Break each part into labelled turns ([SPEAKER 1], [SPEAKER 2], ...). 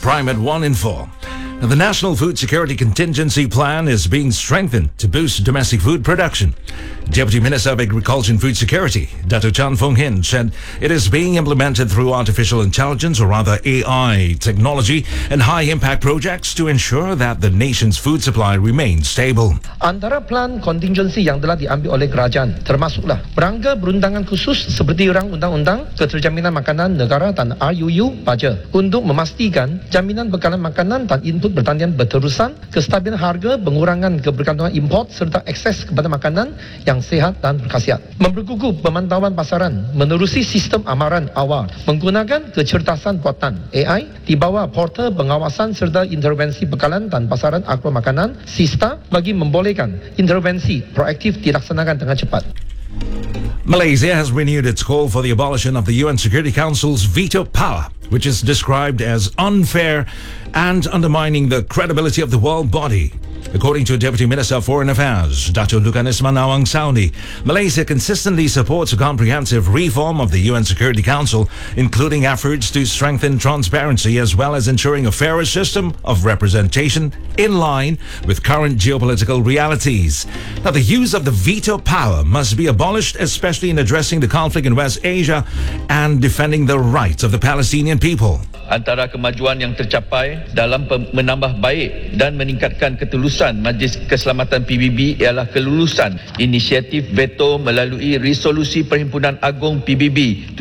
[SPEAKER 1] Prime at 1 in 4. Now, the National Food Security Contingency Plan is being strengthened to boost domestic food production. Deputy Minister of Agriculture and Food Security, Dato Chan Fong Hin, said it is being implemented through artificial intelligence, or rather AI technology, and high-impact projects to ensure that the nation's food supply remains stable.
[SPEAKER 2] Antara plan kontingensi yang telah diambil oleh kerajaan termasuklah berangka perundangan khusus seperti Rang Undang-Undang Keterjaminan Makanan Negara dan RUU Baja untuk memastikan jaminan bekalan makanan dan input pertanian berterusan, kestabilan harga, pengurangan kebergantungan import serta akses kepada makanan yang sehat dan berkhasiat. Memperkukuh pemantauan pasaran menerusi sistem amaran awal menggunakan kecerdasan buatan AI di bawah portal pengawasan serta intervensi bekalan dan pasaran agromakanan SISTA bagi membolehkan intervensi proaktif dilaksanakan dengan cepat.
[SPEAKER 1] Malaysia has renewed its call for the abolition of the UN Security Council's veto power, which is described as unfair and undermining the credibility of the world body. According to Deputy Minister of Foreign Affairs, Dato Lukanis Manawang Sauni, Malaysia consistently supports a comprehensive reform of the UN Security Council, including efforts to strengthen transparency as well as ensuring a fairer system of representation in line with current geopolitical realities. Now, the use of the veto power must be abolished, especially in addressing the conflict in West Asia and defending the rights of the Palestinian people.
[SPEAKER 3] Antara kemajuan yang tercapai dalam menambah baik dan meningkatkan ketulusan Majlis Keselamatan PBB ialah kelulusan inisiatif veto melalui Resolusi Perhimpunan Agung PBB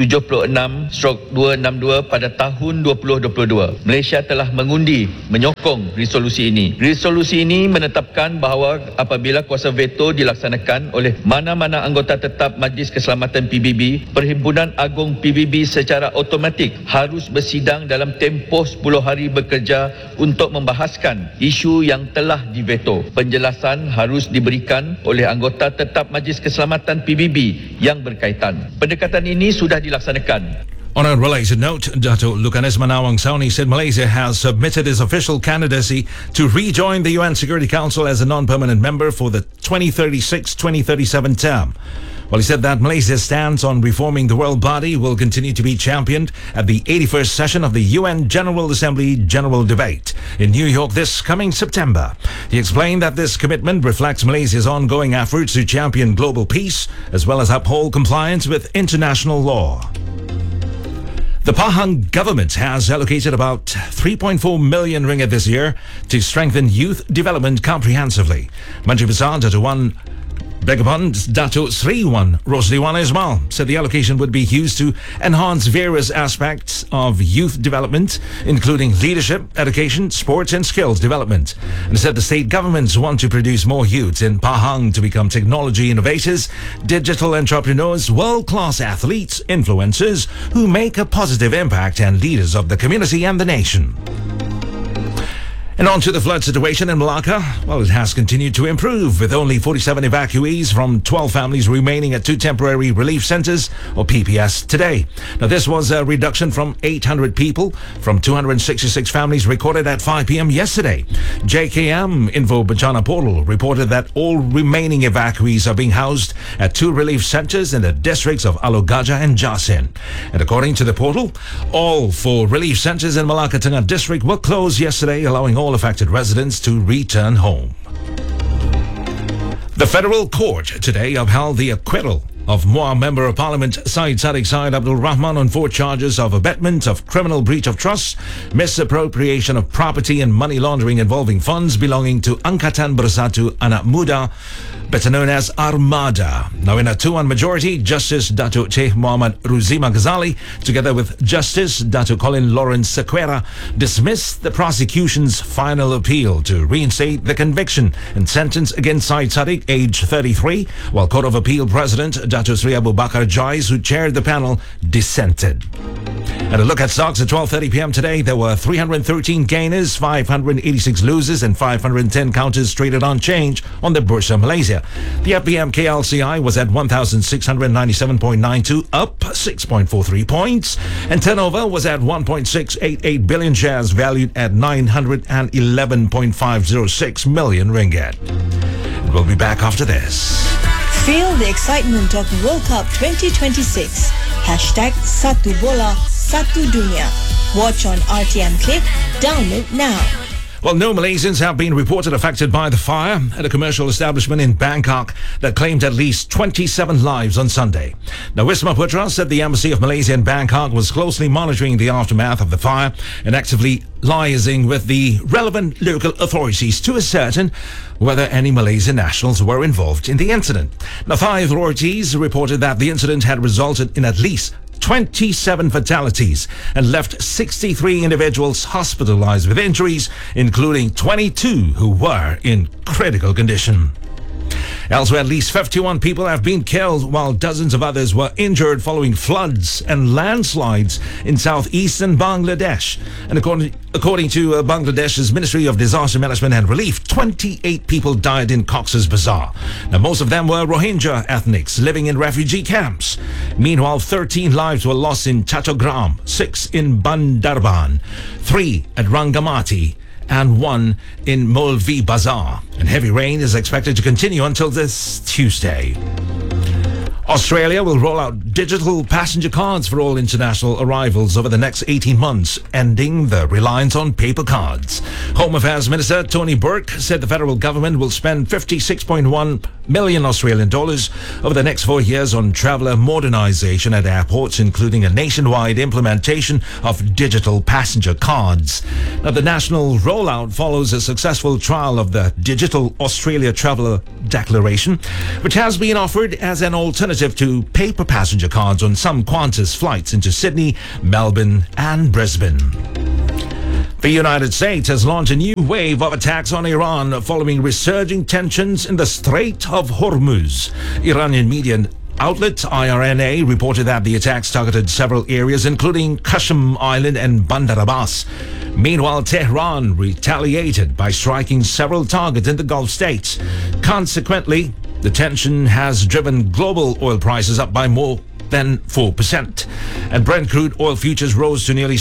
[SPEAKER 3] 76/262 pada tahun 2022. Malaysia telah mengundi menyokong resolusi ini. Resolusi ini menetapkan bahawa apabila kuasa veto dilaksanakan oleh mana-mana anggota tetap Majlis Keselamatan PBB, Perhimpunan Agung PBB secara automatik harus bersidang dalam tempoh 10 hari bekerja untuk membahaskan isu yang telah diveto. Penjelasan harus diberikan oleh anggota tetap Majlis Keselamatan PBB yang berkaitan. Pendekatan ini sudah dilaksanakan.
[SPEAKER 1] On a related note, Dato Lukanis Manawang Sauni said Malaysia has submitted its official candidacy to rejoin the UN Security Council as a non-permanent member for the 2036-2037 term. Well, he said that Malaysia's stance on reforming the world body will continue to be championed at the 81st session of the UN General Assembly General Debate in New York this coming September. He explained that this commitment reflects Malaysia's ongoing efforts to champion global peace as well as uphold compliance with international law. The Pahang government has allocated about 3.4 million ringgit this year to strengthen youth development comprehensively. Menteri Besar Dato Sri Wan Rosliwan Ismail said the allocation would be used to enhance various aspects of youth development, including leadership, education, sports and skills development. And said the state governments want to produce more youths in Pahang to become technology innovators, digital entrepreneurs, world-class athletes, influencers who make a positive impact and leaders of the community and the nation. And on to the flood situation in Malacca. Well, it has continued to improve, with only 47 evacuees from 12 families remaining at 2 temporary relief centers, or PPS, today. Now, this was a reduction from 800 people from 266 families recorded at 5 p.m. yesterday. JKM Info Bencana Portal reported that all remaining evacuees are being housed at 2 relief centers in the districts of Alor Gajah and Jasin. And according to the portal, all 4 relief centers in Malacca Tengah district were closed yesterday, allowing all affected residents to return home. The federal court today upheld the acquittal of Muar Member of Parliament Syed Saddiq Syed Abdul Rahman on 4 charges of abetment of criminal breach of trust, misappropriation of property and money laundering involving funds belonging to Angkatan Bersatu Anak Muda, better known as Armada. Now, in a 2-1 majority, Justice Datuk Sheikh Muhammad Ruzima Ghazali, together with Justice Datuk Colin Lawrence Sequeira, dismissed the prosecution's final appeal to reinstate the conviction and sentence against Syed Saddiq, age 33, while Court of Appeal President Datuk Sri Abu Bakar Jais, who chaired the panel, dissented. And a look at stocks at 12:30 p.m. today. There were 313 gainers, 586 losers, and 510 counters traded on change on the Bursa Malaysia. The FBM KLCI was at 1,697.92, up 6.43 points, and turnover was at 1.688 billion, shares valued at 911.506 million ringgit. We'll be back after this.
[SPEAKER 4] Feel the excitement of World Cup 2026. #Satu Bola, Satu Dunia. Watch on RTM Click. Download now.
[SPEAKER 1] Well, no Malaysians have been reported affected by the fire at a commercial establishment in Bangkok that claimed at least 27 lives on Sunday. Now, Wisma Putra said the Embassy of Malaysia in Bangkok was closely monitoring the aftermath of the fire and actively liaising with the relevant local authorities to ascertain whether any Malaysian nationals were involved in the incident. Now, Thai authorities reported that the incident had resulted in at least 27 fatalities and left 63 individuals hospitalized with injuries, including 22 who were in critical condition. Elsewhere, at least 51 people have been killed while dozens of others were injured following floods and landslides in southeastern Bangladesh. And according to Bangladesh's Ministry of Disaster Management and Relief, 28 people died in Cox's Bazar. Now, most of them were Rohingya ethnics living in refugee camps. Meanwhile, 13 lives were lost in Chattogram, 6 in Bandarban, 3 at Rangamati, and 1 in Molvi Bazar. And heavy rain is expected to continue until this Tuesday. Australia will roll out digital passenger cards for all international arrivals over the next 18 months, ending the reliance on paper cards. Home Affairs Minister Tony Burke said the federal government will spend 56.1 million Australian dollars over the next 4 years on traveller modernisation at airports, including a nationwide implementation of digital passenger cards. Now, the national rollout follows a successful trial of the Digital Australia Traveller Declaration, which has been offered as an alternative to paper passenger cards on some Qantas flights into Sydney, Melbourne and Brisbane. The United States has launched a new wave of attacks on Iran following resurging tensions in the Strait of Hormuz. Iranian media outlet IRNA reported that the attacks targeted several areas, including Qashm Island and Bandar Abbas. Meanwhile, Tehran retaliated by striking several targets in the Gulf states. Consequently, the tension has driven global oil prices up by more than 4%. And Brent crude oil futures rose to nearly